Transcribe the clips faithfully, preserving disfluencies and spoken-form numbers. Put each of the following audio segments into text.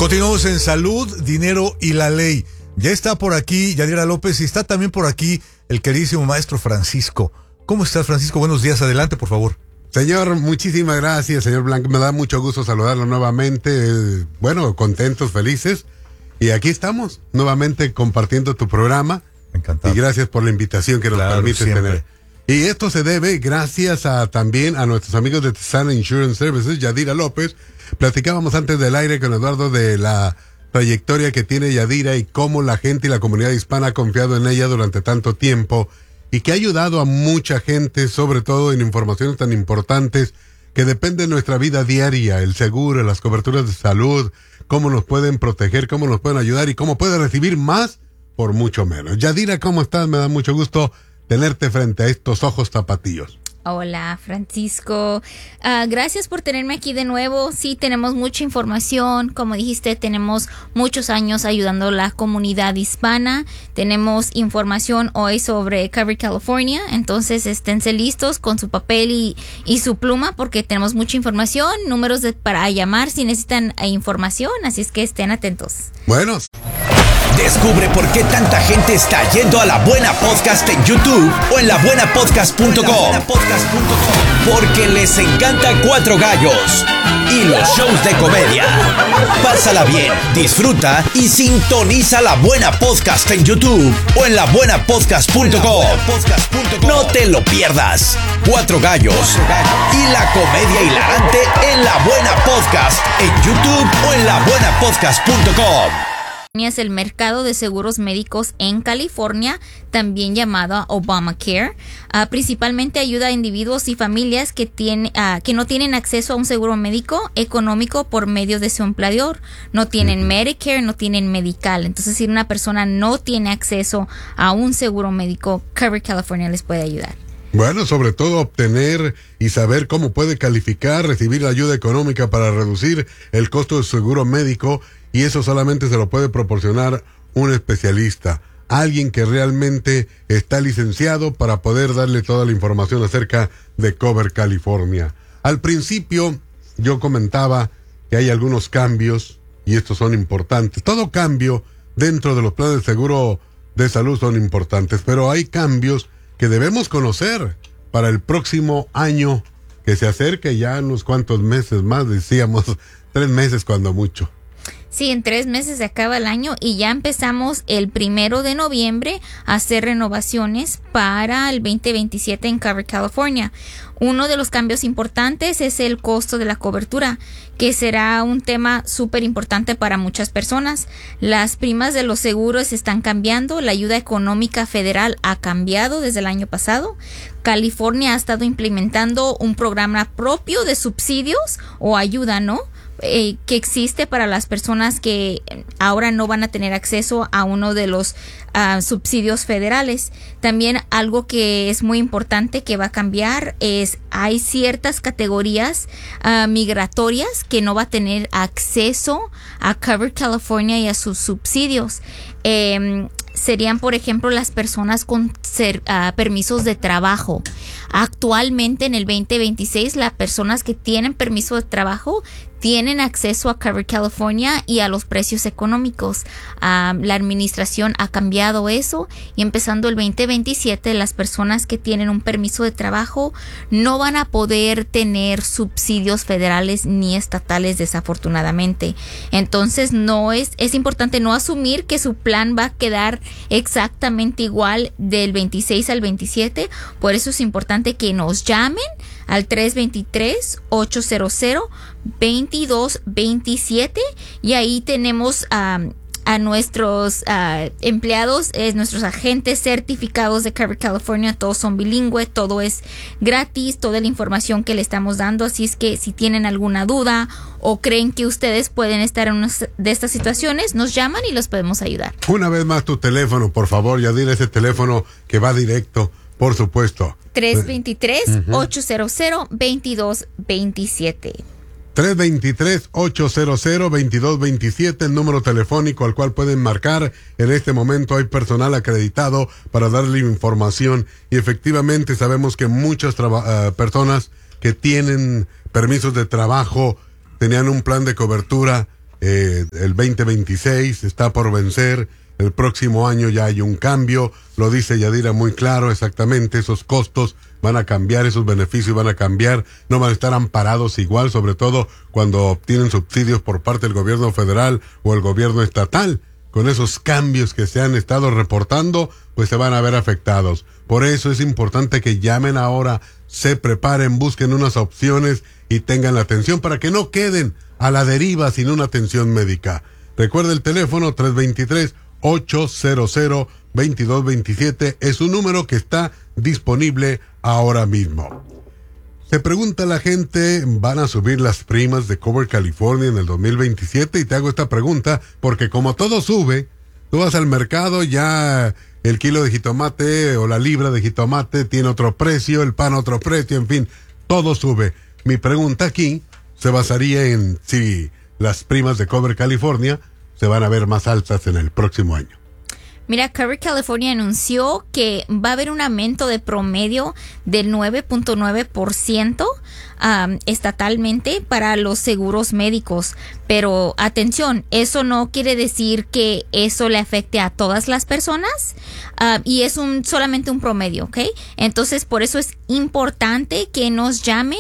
Continuamos en Salud, Dinero y la Ley. Ya está por aquí Yadira López y está también por aquí el queridísimo maestro Francisco. ¿Cómo estás, Francisco? Buenos días, adelante, por favor. Señor, muchísimas gracias, señor Blanco. Me da mucho gusto saludarlo nuevamente. Eh, bueno, contentos, felices. Y aquí estamos, nuevamente compartiendo tu programa. Encantado. Y gracias por la invitación que nos claro, permite siempre. tener. Y esto se debe gracias a también a nuestros amigos de Tesana Insurance Services, Yadira López. Platicábamos antes del aire con Eduardo de la trayectoria que tiene Yadira y cómo la gente y la comunidad hispana ha confiado en ella durante tanto tiempo y que ha ayudado a mucha gente, sobre todo en informaciones tan importantes que dependen de nuestra vida diaria, el seguro, las coberturas de salud, cómo nos pueden proteger, cómo nos pueden ayudar y cómo pueden recibir más por mucho menos. Yadira, ¿cómo estás? Me da mucho gusto tenerte frente a estos ojos tapatíos. Hola, Francisco. Uh, gracias por tenerme aquí de nuevo. Sí, tenemos mucha información. Como dijiste, tenemos muchos años ayudando a la comunidad hispana. Tenemos información hoy sobre Covered California. Entonces, esténse listos con su papel y, y su pluma porque tenemos mucha información. Números de, para llamar si necesitan eh, información. Así es que estén atentos. Bueno. Descubre por qué tanta gente está yendo a La Buena Podcast en YouTube o en la buena podcast punto com. Porque les encanta Cuatro Gallos y los shows de comedia. Pásala bien, disfruta y sintoniza La Buena Podcast en YouTube o en la buena podcast punto com. No te lo pierdas. Cuatro Gallos y la comedia hilarante en La Buena Podcast en YouTube o en la buena podcast punto com. Es el mercado de seguros médicos en California, también llamado Obamacare. Uh, principalmente ayuda a individuos y familias que, tiene, uh, que no tienen acceso a un seguro médico económico por medio de su empleador. No tienen uh-huh. Medicare, no tienen Medical. Entonces, si una persona no tiene acceso a un seguro médico, Covered California les puede ayudar. Bueno, sobre todo obtener y saber cómo puede calificar, recibir la ayuda económica para reducir el costo del seguro médico, y eso solamente se lo puede proporcionar un especialista, alguien que realmente está licenciado para poder darle toda la información acerca de Covered California. Al principio yo comentaba que hay algunos cambios y estos son importantes. Todo cambio dentro de los planes de seguro de salud son importantes, pero hay cambios que debemos conocer para el próximo año que se acerque, ya unos cuantos meses más, decíamos tres meses cuando mucho. Sí, en tres meses se acaba el año y ya empezamos el primero de noviembre a hacer renovaciones para el veinte veintisiete en Covered California. Uno de los cambios importantes es el costo de la cobertura, que será un tema súper importante para muchas personas. Las primas de los seguros están cambiando, la ayuda económica federal ha cambiado desde el año pasado. California ha estado implementando un programa propio de subsidios o ayuda, ¿no? Eh, que existe para las personas que ahora no van a tener acceso a uno de los uh, subsidios federales. También algo que es muy importante que va a cambiar es hay ciertas categorías uh, migratorias que no va a tener acceso a Covered California y a sus subsidios. Eh, serían, por ejemplo, las personas con ser, uh, permisos de trabajo. Actualmente, en el veinte veintiséis, las personas que tienen permiso de trabajo tienen acceso a Covered California y a los precios económicos. Um, la administración ha cambiado eso y empezando el veinte veintisiete, las personas que tienen un permiso de trabajo no van a poder tener subsidios federales ni estatales, desafortunadamente. Entonces, no es, es importante no asumir que su plan va a quedar exactamente igual del veintiséis al veintisiete. Por eso es importante que nos llamen al tres dos tres, ocho cero cero, dos dos dos siete y ahí tenemos um, a nuestros uh, empleados, eh, nuestros agentes certificados de Covered California. Todos son bilingües, todo es gratis, toda la información que le estamos dando. Así es que si tienen alguna duda o creen que ustedes pueden estar en una de estas situaciones, nos llaman y los podemos ayudar. Una vez más tu teléfono, por favor, ya dile ese teléfono que va directo, por supuesto. tres dos tres, ocho cero cero, dos dos dos siete. tres dos tres, ocho cero cero, dos dos dos siete, el número telefónico al cual pueden marcar. En este momento hay personal acreditado para darle información y efectivamente sabemos que muchas traba- uh, personas que tienen permisos de trabajo tenían un plan de cobertura eh, el veinte veintiséis está por vencer, el próximo año ya hay un cambio, lo dice Yadira muy claro, exactamente, esos costos van a cambiar, esos beneficios van a cambiar, no van a estar amparados igual, sobre todo cuando obtienen subsidios por parte del gobierno federal o el gobierno estatal. Con esos cambios que se han estado reportando, pues se van a ver afectados. Por eso es importante que llamen ahora, se preparen, busquen unas opciones y tengan la atención para que no queden a la deriva sin una atención médica. Recuerda el teléfono tres dos tres, ocho cero cero, dos dos dos siete, es un número que está disponible ahora mismo. Se pregunta la gente, ¿van a subir las primas de Cover California en el dos mil veintisiete? Y te hago esta pregunta porque como todo sube, tú vas al mercado, ya el kilo de jitomate o la libra de jitomate tiene otro precio, el pan otro precio, en fin, todo sube. Mi pregunta aquí se basaría en si las primas de Cover California se van a ver más altas en el próximo año. Mira, Cover California anunció que va a haber un aumento de promedio del nueve punto nueve por ciento um, estatalmente para los seguros médicos. Pero atención, eso no quiere decir que eso le afecte a todas las personas uh, y es un solamente un promedio, ¿ok? Entonces, por eso es importante que nos llamen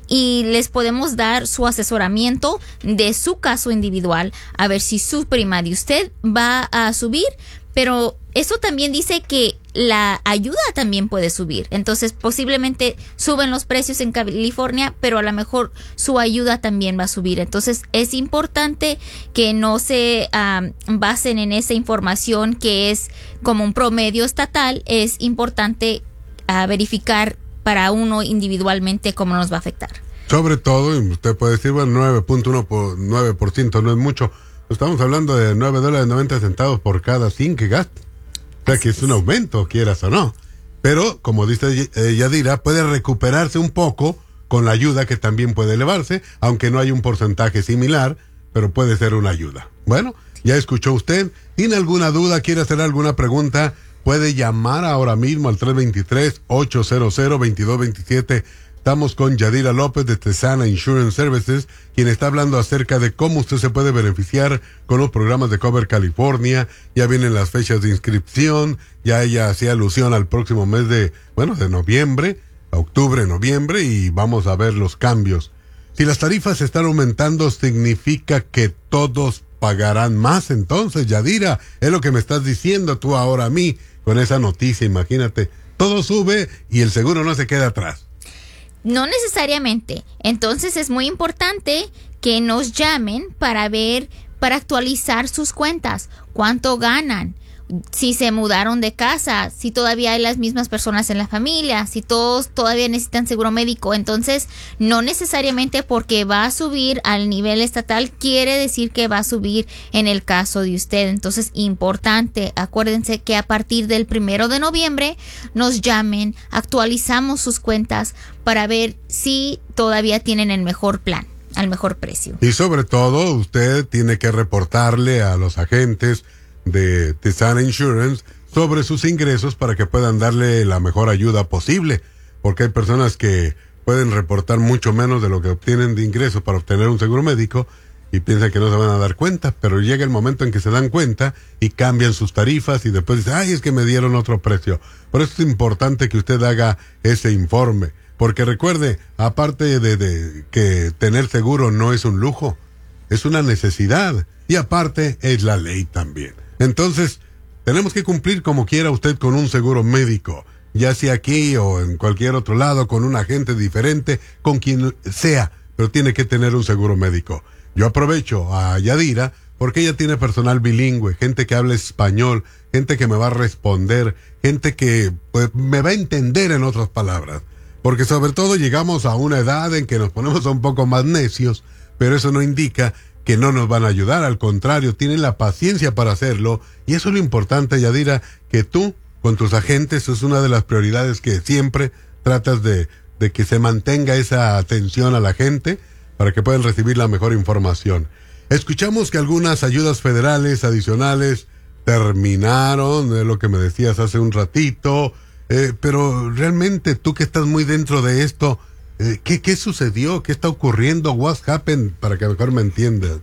y les podemos dar su asesoramiento de su caso individual, a ver si su prima de usted va a subir. Pero eso también dice que la ayuda también puede subir. Entonces, posiblemente suben los precios en California, pero a lo mejor su ayuda también va a subir. Entonces, es importante que no se um, basen en esa información que es como un promedio estatal. Es importante uh, verificar para uno individualmente cómo nos va a afectar. Sobre todo, y usted puede decir, bueno, nueve punto nueve por ciento no es mucho. Estamos hablando de nueve dólares noventa centavos por cada zinc que gasta. O sea que es un aumento, quieras o no. Pero, como dice eh, Yadira, puede recuperarse un poco con la ayuda que también puede elevarse, aunque no hay un porcentaje similar, pero puede ser una ayuda. Bueno, ya escuchó usted. ¿Tiene alguna duda? ¿Quiere hacer alguna pregunta? Puede llamar ahora mismo al tres dos tres, ocho cero cero, dos dos dos siete. Estamos con Yadira López de Tesana Insurance Services, quien está hablando acerca de cómo usted se puede beneficiar con los programas de Cover California. Ya vienen las fechas de inscripción, ya ella hacía alusión al próximo mes de, bueno, de noviembre, octubre, noviembre, y vamos a ver los cambios. Si las tarifas están aumentando, ¿significa que todos pagarán más? Entonces, Yadira, es lo que me estás diciendo tú ahora a mí con esa noticia, imagínate. Todo sube y el seguro no se queda atrás. No necesariamente. Entonces es muy importante que nos llamen para ver, para actualizar sus cuentas, cuánto ganan, si se mudaron de casa, si todavía hay las mismas personas en la familia, si todos todavía necesitan seguro médico. Entonces, no necesariamente porque va a subir al nivel estatal quiere decir que va a subir en el caso de usted. Entonces, importante, acuérdense que a partir del primero de noviembre nos llamen, actualizamos sus cuentas para ver si todavía tienen el mejor plan, al mejor precio. Y sobre todo, usted tiene que reportarle a los agentes de Tesana Insurance sobre sus ingresos para que puedan darle la mejor ayuda posible, porque hay personas que pueden reportar mucho menos de lo que obtienen de ingresos para obtener un seguro médico y piensan que no se van a dar cuenta, pero llega el momento en que se dan cuenta y cambian sus tarifas y después dicen, ay, es que me dieron otro precio. Por eso es importante que usted haga ese informe, porque recuerde, aparte de, de que tener seguro no es un lujo, es una necesidad y aparte es la ley también. Entonces, tenemos que cumplir como quiera usted con un seguro médico, ya sea aquí o en cualquier otro lado, con un agente diferente, con quien sea, pero tiene que tener un seguro médico. Yo aprovecho a Yadira porque ella tiene personal bilingüe, gente que habla español, gente que me va a responder, gente que pues, me va a entender en otras palabras. Porque sobre todo llegamos a una edad en que nos ponemos un poco más necios, pero eso no indica que no nos van a ayudar, al contrario, tienen la paciencia para hacerlo, y eso es lo importante, Yadira, que tú, con tus agentes, es una de las prioridades que siempre tratas de, de que se mantenga esa atención a la gente, para que puedan recibir la mejor información. Escuchamos que algunas ayudas federales adicionales terminaron, es lo que me decías hace un ratito, eh, pero realmente tú que estás muy dentro de esto, Eh, ¿qué, ¿Qué sucedió? ¿Qué está ocurriendo? What's happened? Para que mejor me entiendas.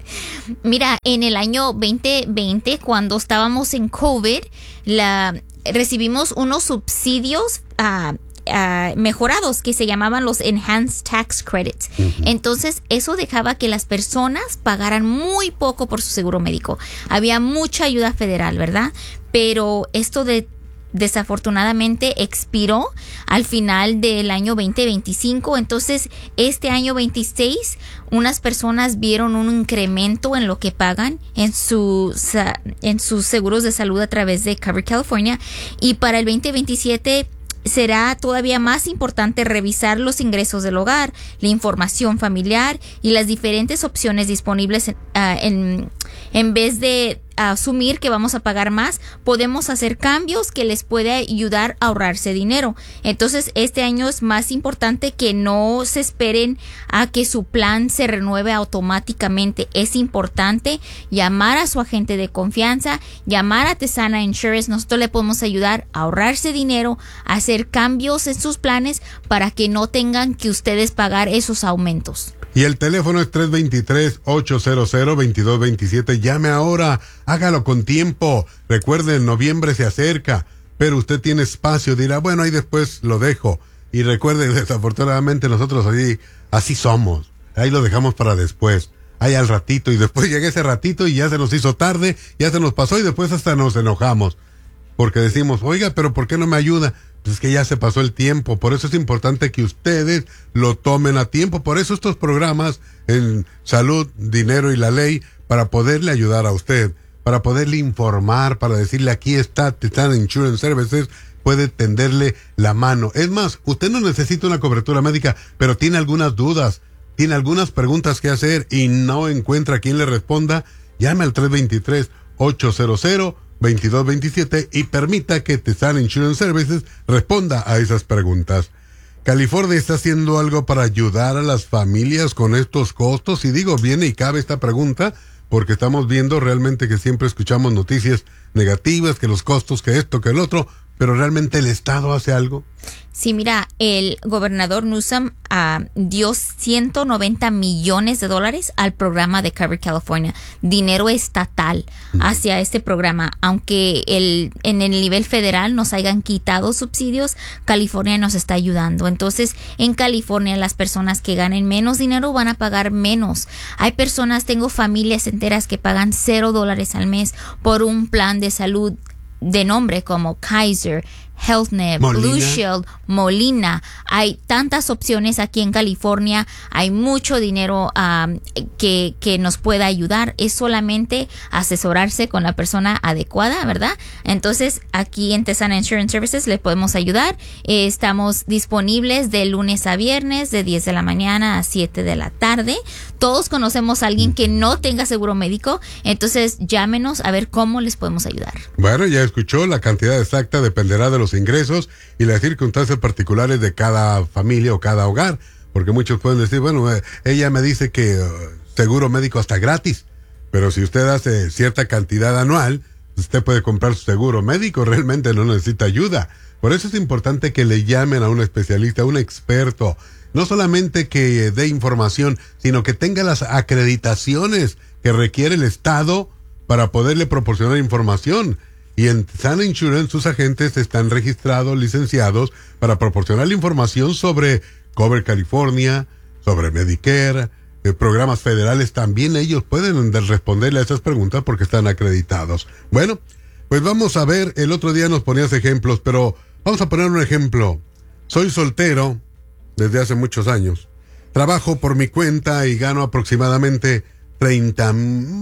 Mira, en el año veinte veinte, cuando estábamos en COVID, la, recibimos unos subsidios uh, uh, mejorados que se llamaban los Enhanced Tax Credits. Uh-huh. Entonces, eso dejaba que las personas pagaran muy poco por su seguro médico. Había mucha ayuda federal, ¿verdad? Pero esto de desafortunadamente expiró al final del año veinte veinticinco. Entonces, este año veintiséis, unas personas vieron un incremento en lo que pagan en sus, en sus seguros de salud a través de Covered California. Y para el veinte veintisiete será todavía más importante revisar los ingresos del hogar, la información familiar y las diferentes opciones disponibles en, uh, en, en vez de asumir que vamos a pagar más, podemos hacer cambios que les puede ayudar a ahorrarse dinero. Entonces, este año es más importante que no se esperen a que su plan se renueve automáticamente. Es importante llamar a su agente de confianza, llamar a Tesana Insurance. Nosotros le podemos ayudar a ahorrarse dinero, a hacer cambios en sus planes para que no tengan que ustedes pagar esos aumentos. Y el teléfono es tres dos tres, ocho cero cero, dos dos dos siete. Llame ahora, hágalo con tiempo. Recuerden, noviembre se acerca, pero usted tiene espacio. Dirá, bueno, ahí después lo dejo. Y recuerden, desafortunadamente nosotros así, así somos. Ahí lo dejamos para después. Ahí al ratito. Y después llega ese ratito y ya se nos hizo tarde, ya se nos pasó y después hasta nos enojamos. Porque decimos, oiga, pero ¿por qué no me ayuda? Pues es que ya se pasó el tiempo. Por eso es importante que ustedes lo tomen a tiempo. Por eso estos programas en salud, dinero y la ley, para poderle ayudar a usted, para poderle informar, para decirle aquí está Tesana Insurance Services, puede tenderle la mano. Es más, usted no necesita una cobertura médica, pero tiene algunas dudas, tiene algunas preguntas que hacer y no encuentra quien le responda. Llame al tres dos tres, ocho cero cero, dos dos dos siete y permita que Tesana Insurance Services responda a esas preguntas. California está haciendo algo para ayudar a las familias con estos costos. Y digo, viene y cabe esta pregunta porque estamos viendo realmente que siempre escuchamos noticias negativas, que los costos, que esto, que el otro, pero realmente el Estado hace algo. Sí, mira, el gobernador Newsom uh, dio ciento noventa millones de dólares al programa de Covered California, dinero estatal hacia este programa. Aunque el, en el nivel federal nos hayan quitado subsidios, California nos está ayudando. Entonces, en California las personas que ganen menos dinero van a pagar menos. Hay personas, tengo familias enteras que pagan cero dólares al mes por un plan de salud de nombre como Kaiser, HealthNet, Molina. Blue Shield, Molina. Hay tantas opciones aquí en California. Hay mucho dinero um, que, que nos pueda ayudar. Es solamente asesorarse con la persona adecuada, ¿verdad? Entonces, aquí en Tesana Insurance Services le podemos ayudar. Eh, estamos disponibles de lunes a viernes, de diez de la mañana a siete de la tarde. Todos conocemos a alguien que no tenga seguro médico. Entonces, llámenos a ver cómo les podemos ayudar. Bueno, ya escuchó, la cantidad exacta dependerá de los ingresos y las circunstancias particulares de cada familia o cada hogar, porque muchos pueden decir, bueno, eh, ella me dice que uh, seguro médico hasta gratis, pero si usted hace cierta cantidad anual, usted puede comprar su seguro médico, realmente no necesita ayuda. Por eso es importante que le llamen a un especialista, a un experto, no solamente que dé información, sino que tenga las acreditaciones que requiere el Estado para poderle proporcionar información. Y en Tesana Insurance sus agentes están registrados, licenciados para proporcionar la información sobre Covered California, sobre Medicare, eh, programas federales. También ellos pueden responderle a esas preguntas porque están acreditados. Bueno, pues vamos a ver, el otro día nos ponías ejemplos, pero vamos a poner un ejemplo. Soy soltero desde hace muchos años. Trabajo por mi cuenta y gano aproximadamente treinta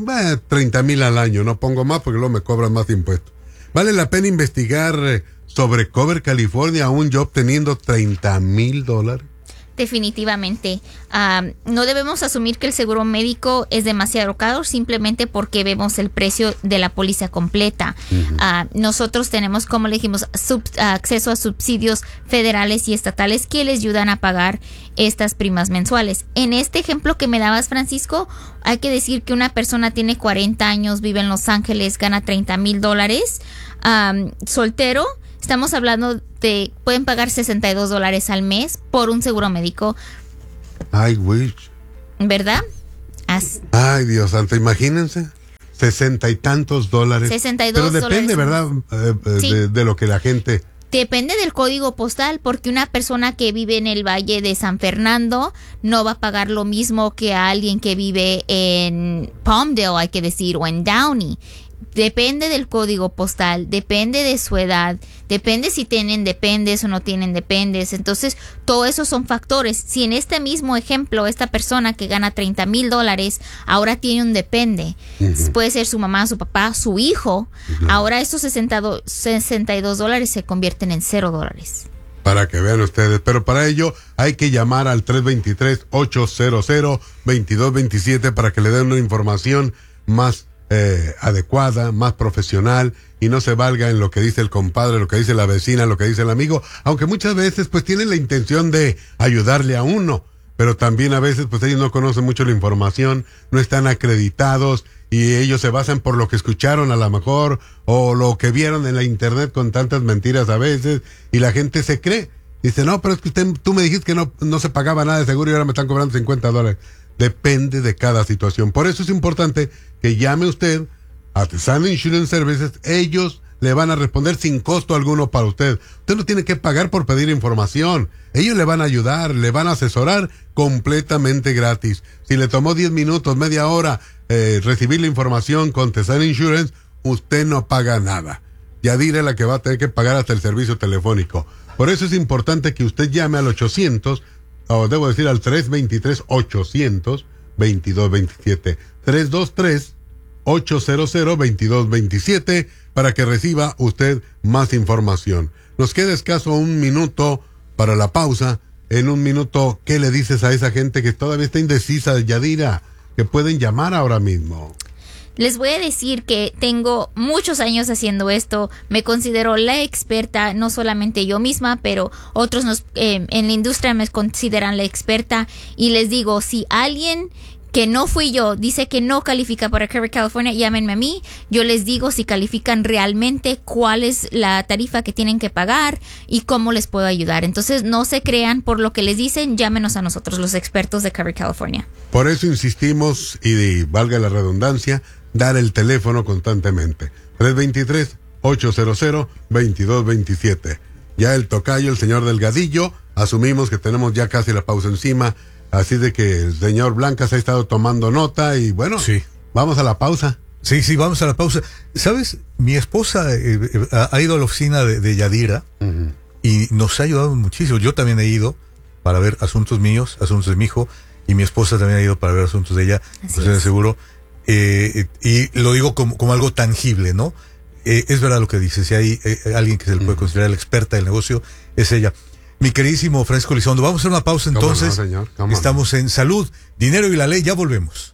mil al año. No pongo más porque luego me cobran más impuestos. ¿Vale la pena investigar sobre Covered California aún yo obteniendo treinta mil dólares? Definitivamente. Um, no debemos asumir que el seguro médico es demasiado caro simplemente porque vemos el precio de la póliza completa. Uh-huh. Uh, nosotros tenemos, como le dijimos, sub, uh, acceso a subsidios federales y estatales que les ayudan a pagar estas primas mensuales. En este ejemplo que me dabas, Francisco, hay que decir que una persona tiene cuarenta años, vive en Los Ángeles, gana treinta mil dólares, um, soltero. Estamos hablando de, pueden pagar sesenta y dos dólares al mes por un seguro médico. I wish. ¿Verdad? As- Ay, Dios santo, imagínense. Sesenta y tantos dólares. sesenta y dos Pero depende, dólares. ¿verdad? Eh, Sí. de, de lo que la gente... Depende del código postal, porque una persona que vive en el Valle de San Fernando no va a pagar lo mismo que a alguien que vive en Palmdale, hay que decir, o en Downey. Depende del código postal, depende de su edad, depende si tienen dependes o no tienen dependes. Entonces, todo eso son factores. Si en este mismo ejemplo, esta persona que gana treinta mil dólares, ahora tiene un depende, uh-huh. puede ser su mamá, su papá, su hijo, uh-huh. ahora esos sesenta y dos dólares se convierten en cero dólares. Para que vean ustedes, pero para ello hay que llamar al tres dos tres, ocho cero cero, dos dos dos siete para que le den una información más Eh, adecuada, más profesional, y no se valga en lo que dice el compadre, lo que dice la vecina, lo que dice el amigo, aunque muchas veces pues tienen la intención de ayudarle a uno, pero también a veces pues ellos no conocen mucho la información, no están acreditados y ellos se basan por lo que escucharon a lo mejor o lo que vieron en la internet con tantas mentiras a veces, y la gente se cree. Dice, no, pero es que usted, tú me dijiste que no, no se pagaba nada de seguro y ahora me están cobrando cincuenta dólares. Depende de cada situación. Por eso es importante que llame usted a Sun Insurance Services. Ellos le van a responder sin costo alguno para usted. Usted no tiene que pagar por pedir información. Ellos le van a ayudar, le van a asesorar completamente gratis. Si le tomó diez minutos, media hora eh, recibir la información con Sun Insurance, usted no paga nada. Yadira es la que va a tener que pagar hasta el servicio telefónico. Por eso es importante que usted llame al ochocientos, o debo decir al tres dos tres, ochocientos, veintidós veintisiete. tres dos tres, ocho cero cero, veintidós veintisiete para que reciba usted más información. Nos queda escaso un minuto para la pausa. En un minuto, ¿qué le dices a esa gente que todavía está indecisa, Yadira? Que pueden llamar ahora mismo. Les voy a decir que tengo muchos años haciendo esto, me considero la experta, no solamente yo misma, pero otros nos, eh, en la industria me consideran la experta, y les digo, si alguien que no fui yo dice que no califica para Covered California, llámenme a mí, yo les digo si califican realmente, cuál es la tarifa que tienen que pagar y cómo les puedo ayudar. Entonces no se crean por lo que les dicen, llámenos a nosotros, los expertos de Covered California. Por eso insistimos, y de, valga la redundancia, dar el teléfono constantemente. tres dos tres, ocho cero cero, veintidós veintisiete. Ya el tocayo, el señor Delgadillo, asumimos que tenemos ya casi la pausa encima, así de que el señor Blancas ha estado tomando nota y bueno, sí. Vamos a la pausa. Sí, sí, vamos a la pausa. ¿Sabes? Mi esposa eh, eh, ha ido a la oficina de, de Yadira uh-huh. y nos ha ayudado muchísimo. Yo también he ido para ver asuntos míos, asuntos de mi hijo, y mi esposa también ha ido para ver asuntos de ella, pues de seguro. Eh, y lo digo como, como algo tangible, ¿no? Eh, es verdad lo que dice, si hay eh, alguien que se le puede considerar la experta del negocio, es ella. Mi queridísimo Francisco Elizondo, vamos a hacer una pausa entonces. ¿Cómo no, señor? ¿Cómo Estamos no? en Salud, Dinero y la Ley, ya volvemos.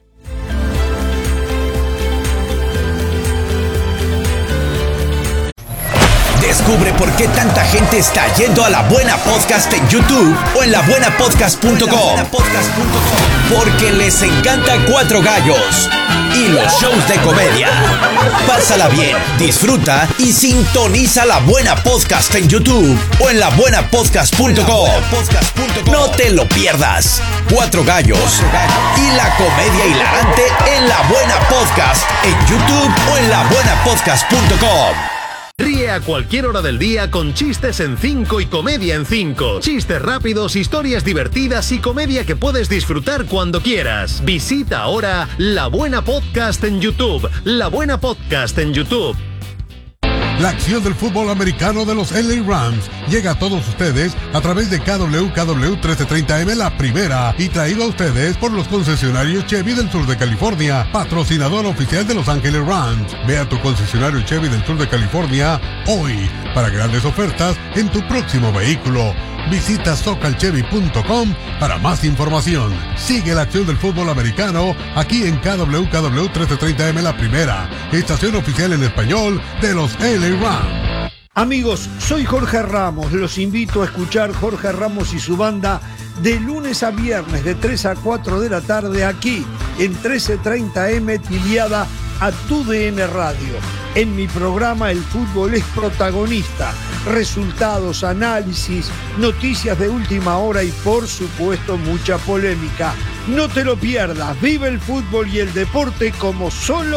Descubre por qué tanta gente está yendo a La Buena Podcast en YouTube o en la buena podcast punto com. Porque les encanta Cuatro Gallos y los shows de comedia. Pásala bien, disfruta y sintoniza La Buena Podcast en YouTube o en la buena podcast punto com. No te lo pierdas. Cuatro Gallos y la comedia hilarante en La Buena Podcast en YouTube o en la buena podcast punto com. Ríe a cualquier hora del día con chistes en cinco y comedia en cinco. Chistes rápidos, historias divertidas y comedia que puedes disfrutar cuando quieras. Visita ahora La Buena Podcast en YouTube. La Buena Podcast en YouTube. La acción del fútbol americano de los L A Rams llega a todos ustedes a través de K W K W trece treinta M La Primera, y traído a ustedes por los concesionarios Chevy del sur de California, patrocinador oficial de Los Ángeles Rams. Ve a tu concesionario Chevy del sur de California hoy para grandes ofertas en tu próximo vehículo. Visita socal chevy punto com para más información. Sigue la acción del fútbol americano aquí en K W K W trece treinta M La Primera, estación oficial en español de los L A Rams. Amigos, soy Jorge Ramos. Los invito a escuchar Jorge Ramos y su banda de lunes a viernes de tres a cuatro de la tarde aquí en trece treinta M Tiliada a tu D N Radio. En mi programa el fútbol es protagonista. Resultados, análisis, noticias de última hora y por supuesto mucha polémica. No te lo pierdas, vive el fútbol y el deporte como solo